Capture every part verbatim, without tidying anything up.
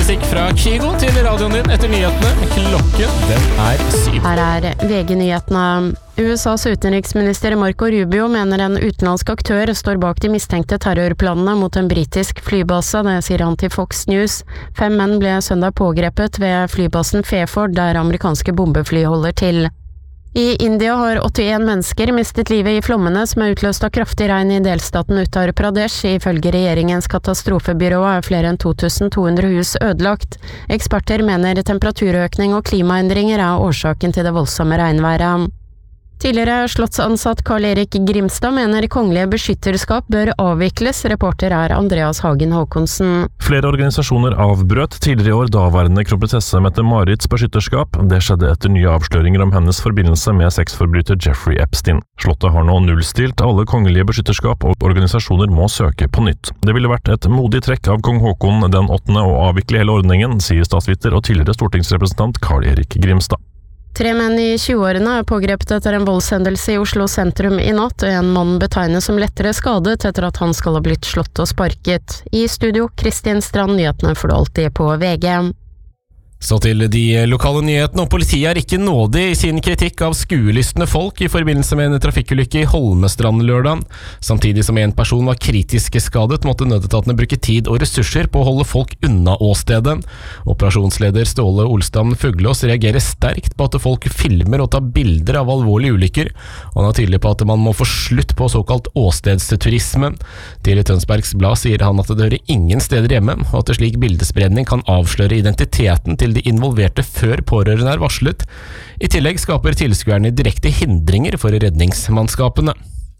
musikk fra Kygo til radioen din etter nyhetene. Klokken, den er syv. Her er V G-nyhetene. U S A's utenriksminister Marco Rubio mener en utenlandsk aktør står bak de mistenkte terrorplanene mot en britisk flybase, det sier han til Fox News. Fem menn ble søndag pågrepet ved flybasen Fairford, der amerikanske bombefly holder til. I India har åttien mennesker mistet livet i flommene som er utløst av kraftig regn i delstaten Uttar Pradesh. Ifølge regjeringens katastrofebyrå er flere enn to tusen to hundre hus ødelagt. Eksperter mener temperaturøkning og klimaendringer er årsaken til det voldsomme regnværet. Tidligere slottsansatt Karl-Erik Grimstad mener kongelige beskytterskap bør avvikles. Reporter er Andreas Hagen Håkonsen. Flere organisasjoner avbrøt tidligere i år daværende kronprinsesse Mette-Marits beskytterskap. Det skjedde etter nye avsløringer om hennes forbindelse med sexforbryter Jeffrey Epstein. Slottet har nå nullstilt alle kongelige beskytterskap, og organisasjoner må søke på nytt. Det ville vært et modig trekk av kong Håkon den åttende å avvikle hele ordningen, sier statsviter og tidligere stortingsrepresentant Karl-Erik Grimstad. Tre menn i tjueårene er pågrepet etter en voldshendelse i Oslo sentrum i natt. En mann betegnes som lettere skadet etter at han skal ha blitt slått og sparket. I studio, Kristin Strand, nyhetene får du alltid på V G. Så til de lokale nyhetene, og politiet er ikke nådig i sin kritikk av skuelystne folk i forbindelse med en trafikkulykke i Holmestrand lørdag. Samtidig som en person var kritisk skadet, måtte nødetatene bruke tid og ressurser på å holde folk unna åstedet. Operasjonsleder Ståle Olstam Fuglås reagerer sterkt på at folk filmer og tar bilder av alvorlige ulykker, og han er tydelig på at man må få slutt på såkalt åstedsturisme. Til Tønsbergs Blad sier han at det hører ingen steder hjemme, og at slik bildespredning kan avsløre identiteten til de involverte før pårørende er varslet. I tillegg skaper tilskuerne direkte hindringer for redningsmannskapene.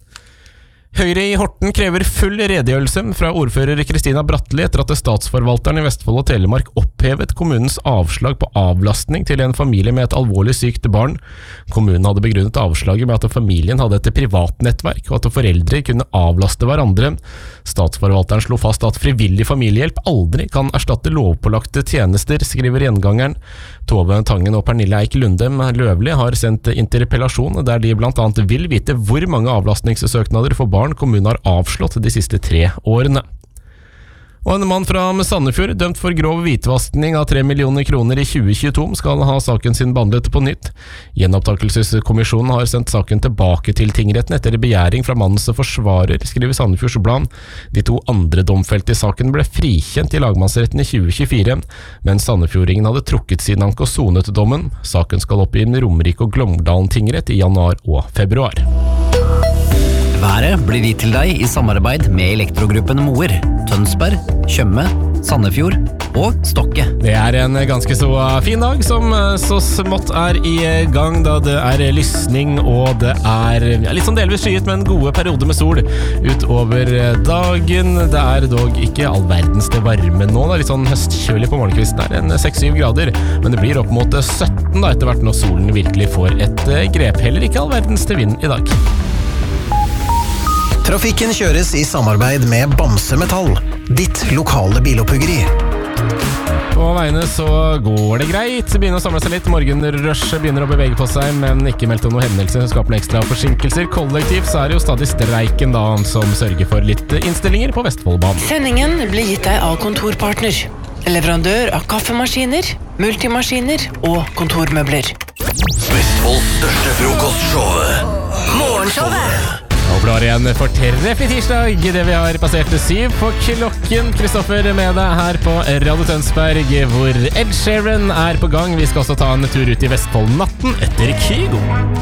Høyre i Horten krever full redegjørelse fra ordfører Kristina Bratteli etter at statsforvalteren i Vestfold og Telemark opphevet kommunens avslag på avlastning til en familie med et alvorlig sykt barn. Kommunen hadde begrunnet avslaget med at familien hadde et privatnettverk, og at foreldre kunne avlaste hverandre. Statsforvalteren slo fast at frivillig familiehjelp aldri kan erstatte lovpålagte tjenester, skriver Gjengangeren. Tove Tangen og Pernille Eik Lundem Løvli har sendt interpellasjon der de blant annet vil vite hvor mange avlastningssøknader for barn kommunen har avslått de siste tre årene. Og en mann fra Sandefjord, dømt for grov hvitvaskning av tre millioner kroner i tjue tjueto, skal ha saken sin behandlet på nytt. Gjenopptakelseskommisjonen har sendt saken tilbake til tingretten etter begjæring fra mannens forsvarer, skriver Sandefjords Blad. De to andre domfelte i saken ble frikjent i lagmannsretten i tjue tjuefire, men Sandefjordingen hadde trukket sin anke og sonet dommen. Saken skal opp i Romerike og Glåmdalen tingrett i januar og februar. Været blir gitt til deg i samarbeid med Elektrogruppen Moer, Tønsberg, Tjøme, Sandefjord og Stokke. Det er en ganske så fin dag som så smått er i gang, da det er lysning og det er ja, litt sånn delvis skyet, men gode perioder med sol utover dagen. Det er dog ikke all verdens til varme nå, det er litt sånn høstkjølig på morgenkvisten, det er en seks syv grader, men det blir opp mot sytten da etter hvert når solen virkelig får et grep. Heller ikke all verdens til vind i dag. Trafikken kjøres i samarbeid med Bamse Metall, ditt lokale biloppuggeri. På veiene så går det greit, begynner å samle seg litt, morgenrush begynner å bevege på seg, men ikke meldt om noe hendelse som skaper noen ekstra forsinkelser. Kollektivt så er det jo stadig streiken da, som sørger for litt innstillinger på Vestfoldbanen. Sendingen blir gitt deg av Kontorpartner, leverandør av kaffemaskiner, multimaskiner og kontormøbler. Vestfolds største frokostshowet, Morgenshowet. Og blar igjen for treffelig tirsdag, det vi har passert syv på klokken. Kristoffer med deg her på Radio Tønsberg, hvor Ed Sheeran er på gang. Vi skal også ta en tur ut i Vestfold natten etter Kygo.